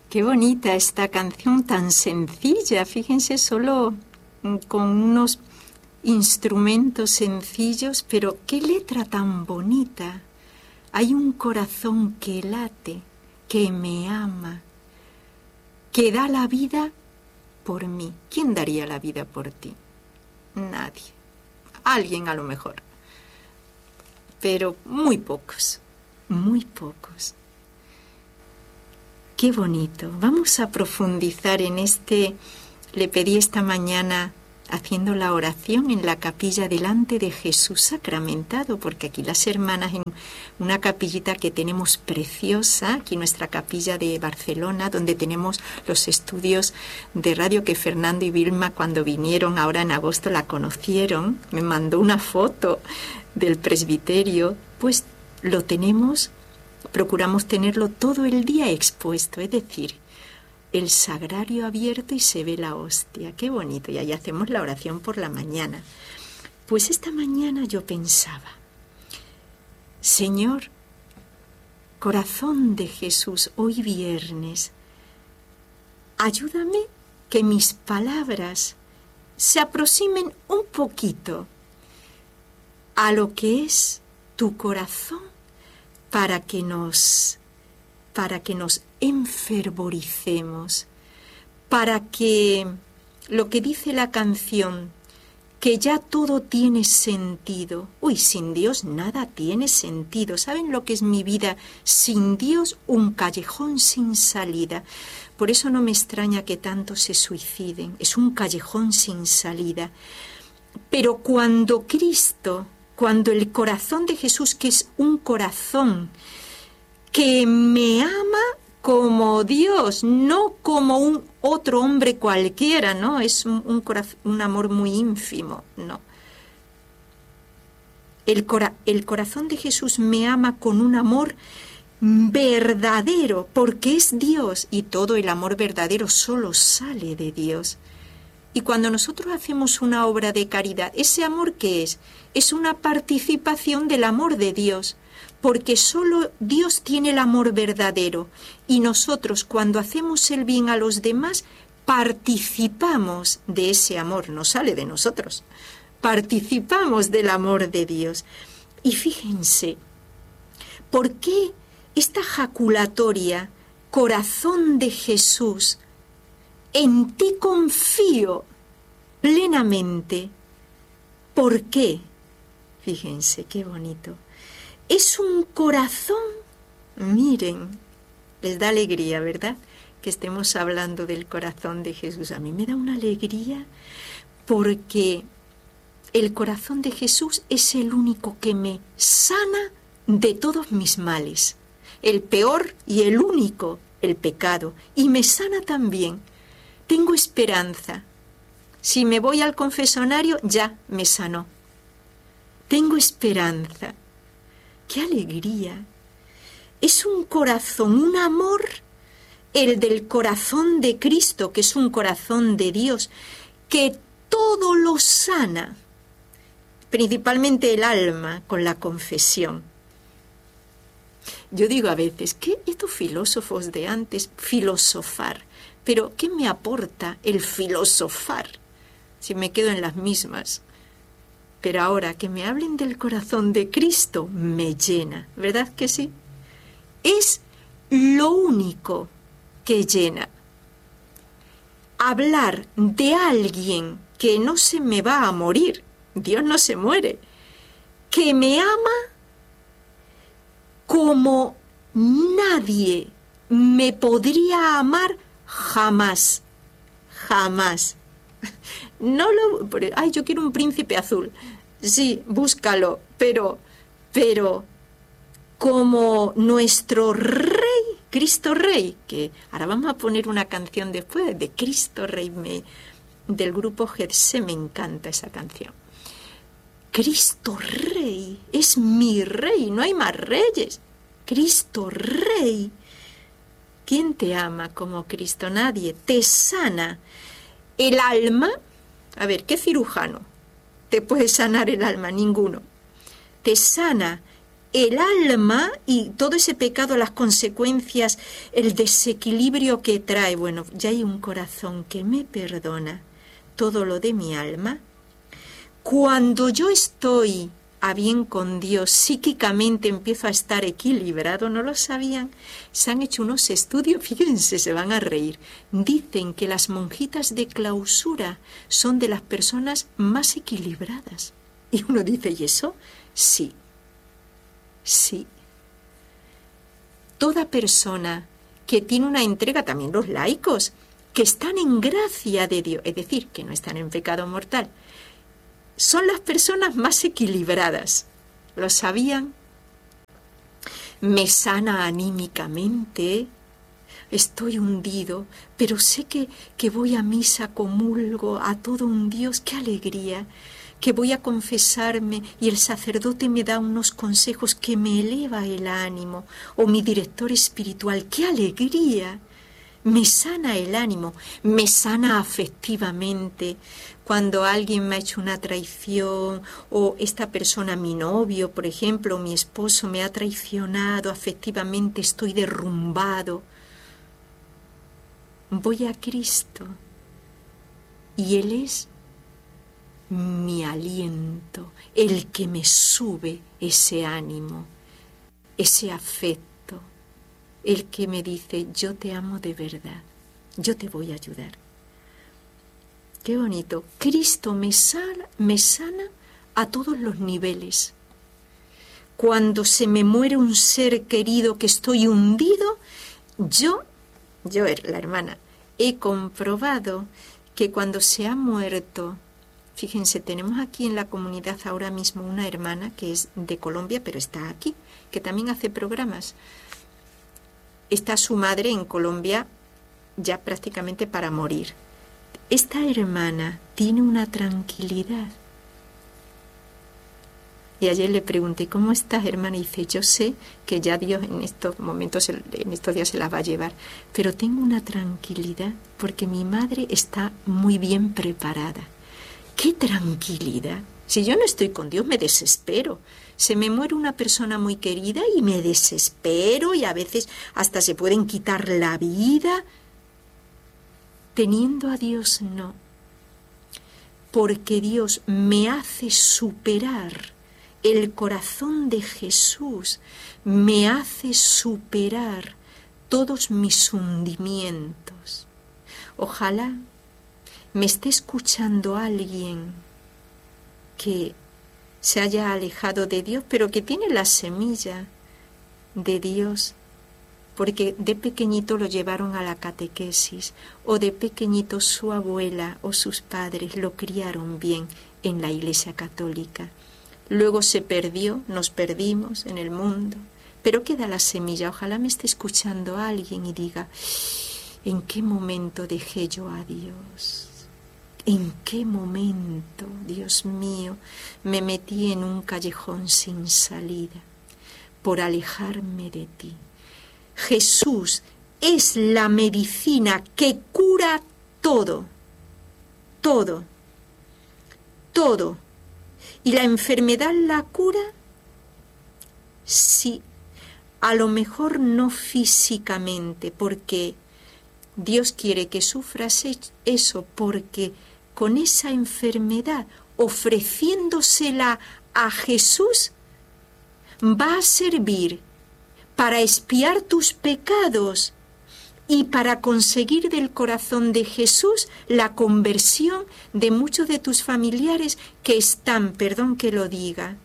Qué bonita esta canción tan sencilla, fíjense, solo con unos instrumentos sencillos, pero qué letra tan bonita. Hay un corazón que late, que me ama, que da la vida por mí. ¿Quién daría la vida por ti? Nadie. Alguien a lo mejor, pero muy pocos, muy pocos. Qué bonito. Vamos a profundizar en este. Le pedí esta mañana, haciendo la oración en la capilla delante de Jesús sacramentado, porque aquí las hermanas, en una capillita que tenemos preciosa, aquí nuestra capilla de Barcelona, donde tenemos los estudios de radio, que Fernando y Vilma cuando vinieron ahora en agosto la conocieron, me mandó una foto del presbiterio, pues lo tenemos. Procuramos tenerlo todo el día expuesto, es decir, el sagrario abierto y se ve la hostia. Qué bonito, y ahí hacemos la oración por la mañana. Pues esta mañana yo pensaba, Señor, corazón de Jesús, hoy viernes, ayúdame que mis palabras se aproximen un poquito a lo que es tu corazón, para que nos enfervoricemos, para que lo que dice la canción, que ya todo tiene sentido. Uy, sin Dios nada tiene sentido. ¿Saben lo que es mi vida? Sin Dios, un callejón sin salida. Por eso no me extraña que tantos se suiciden. Es un callejón sin salida. Pero cuando Cristo, cuando el corazón de Jesús, que es un corazón que me ama como Dios, no como un otro hombre cualquiera, ¿no? Es un amor muy ínfimo, no. El corazón de Jesús me ama con un amor verdadero, porque es Dios, y todo el amor verdadero solo sale de Dios. Y cuando nosotros hacemos una obra de caridad, ¿ese amor qué es? Es una participación del amor de Dios, porque solo Dios tiene el amor verdadero. Y nosotros, cuando hacemos el bien a los demás, participamos de ese amor, no sale de nosotros. Participamos del amor de Dios. Y fíjense, ¿por qué esta jaculatoria, corazón de Jesús? En ti confío plenamente. ¿Por qué? Fíjense, qué bonito. Es un corazón, miren, les da alegría, ¿verdad? Que estemos hablando del corazón de Jesús. A mí me da una alegría porque el corazón de Jesús es el único que me sana de todos mis males. El peor y el único, el pecado. Y me sana también. Tengo esperanza. Si me voy al confesionario, ya me sanó. Tengo esperanza. ¡Qué alegría! Es un corazón, un amor, el del corazón de Cristo, que es un corazón de Dios, que todo lo sana, principalmente el alma, con la confesión. Yo digo a veces, ¿qué estos filósofos de antes filosofar? Pero, ¿qué me aporta el filosofar si me quedo en las mismas? Pero ahora que me hablen del corazón de Cristo, me llena, ¿verdad que sí? Es lo único que llena. Hablar de alguien que no se me va a morir, Dios no se muere, que me ama como nadie me podría amar jamás, jamás. No lo... Ay, yo quiero un príncipe azul. Sí, búscalo, pero como nuestro Rey, Cristo Rey, que ahora vamos a poner una canción después de Cristo Rey, del grupo Getsé, me encanta esa canción. Cristo Rey, es mi Rey, no hay más reyes. Cristo Rey. ¿Quién te ama como Cristo? Nadie. Te sana el alma. A ver, ¿qué cirujano te puede sanar el alma? Ninguno. Te sana el alma y todo ese pecado, las consecuencias, el desequilibrio que trae. Bueno, ya hay un corazón que me perdona todo lo de mi alma. Cuando yo estoy a bien con Dios, psíquicamente empiezo a estar equilibrado, ¿no lo sabían? Se han hecho unos estudios, fíjense, se van a reír. Dicen que las monjitas de clausura son de las personas más equilibradas. Y uno dice, ¿y eso? Sí, sí. Toda persona que tiene una entrega, también los laicos, que están en gracia de Dios, es decir, que no están en pecado mortal, son las personas más equilibradas. ¿Lo sabían? Me sana anímicamente, estoy hundido, pero sé que voy a misa, comulgo a todo un Dios, qué alegría, que voy a confesarme y el sacerdote me da unos consejos que me eleva el ánimo, o mi director espiritual, qué alegría. Me sana el ánimo, me sana afectivamente. Cuando alguien me ha hecho una traición, o esta persona, mi novio, por ejemplo, o mi esposo me ha traicionado afectivamente, estoy derrumbado. Voy a Cristo y Él es mi aliento, el que me sube ese ánimo, ese afecto. El que me dice, yo te amo de verdad, yo te voy a ayudar. Qué bonito. Cristo me sana a todos los niveles. Cuando se me muere un ser querido que estoy hundido, yo, la hermana, he comprobado que cuando se ha muerto, fíjense, tenemos aquí en la comunidad ahora mismo una hermana que es de Colombia, pero está aquí, que también hace programas. Está su madre en Colombia ya prácticamente para morir. Esta hermana tiene una tranquilidad. Y ayer le pregunté, ¿cómo estás, hermana? Y dice, yo sé que ya Dios en estos momentos, en estos días se la va a llevar, pero tengo una tranquilidad porque mi madre está muy bien preparada. ¡Qué tranquilidad! Si yo no estoy con Dios, me desespero. Se me muere una persona muy querida y me desespero y a veces hasta se pueden quitar la vida. Teniendo a Dios, no. Porque Dios me hace superar el corazón de Jesús, me hace superar todos mis hundimientos. Ojalá me esté escuchando alguien que se haya alejado de Dios, pero que tiene la semilla de Dios, porque de pequeñito lo llevaron a la catequesis, o de pequeñito su abuela o sus padres lo criaron bien en la Iglesia Católica. Luego se perdió, nos perdimos en el mundo, pero queda la semilla. Ojalá me esté escuchando alguien y diga, ¿en qué momento dejé yo a Dios? ¿En qué momento, Dios mío, me metí en un callejón sin salida por alejarme de ti? Jesús es la medicina que cura todo, todo, todo. ¿Y la enfermedad la cura? Sí, a lo mejor no físicamente, porque Dios quiere que sufras eso, porque con esa enfermedad, ofreciéndosela a Jesús, va a servir para expiar tus pecados y para conseguir del corazón de Jesús la conversión de muchos de tus familiares que están, perdón que lo diga,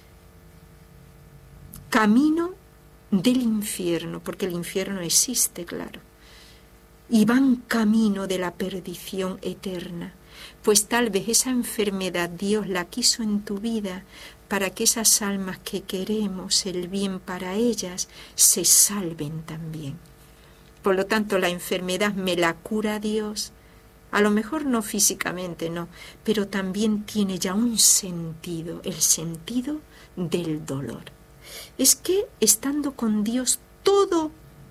camino del infierno, porque el infierno existe, claro, y van camino de la perdición eterna. Pues tal vez esa enfermedad Dios la quiso en tu vida para que esas almas que queremos el bien para ellas se salven también. Por lo tanto, la enfermedad me la cura Dios, a lo mejor no físicamente, no, pero también tiene ya un sentido, el sentido del dolor. Es que estando con Dios todo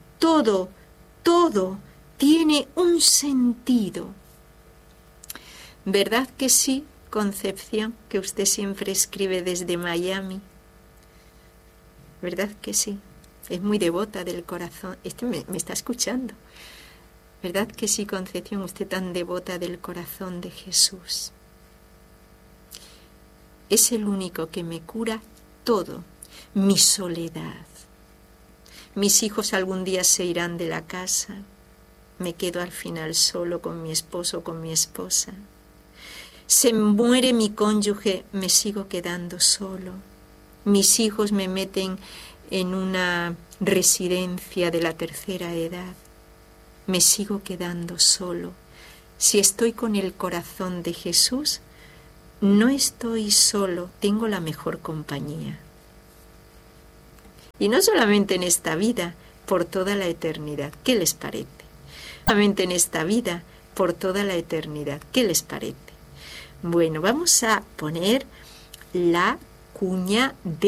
tiene un sentido. ¿Verdad que sí, Concepción, que usted siempre escribe desde Miami? ¿Verdad que sí? Es muy devota del corazón. Me está escuchando. ¿Verdad que sí, Concepción? Usted tan devota del corazón de Jesús. Es el único que me cura todo. Mi soledad. Mis hijos algún día se irán de la casa. Me quedo al final solo con mi esposo, con mi esposa. Se muere mi cónyuge, me sigo quedando solo. Mis hijos me meten en una residencia de la tercera edad. Me sigo quedando solo. Si estoy con el corazón de Jesús, no estoy solo, tengo la mejor compañía. Y no solamente en esta vida, por toda la eternidad. ¿Qué les parece? Solamente en esta vida, por toda la eternidad. ¿Qué les parece? Bueno, vamos a poner la cuña de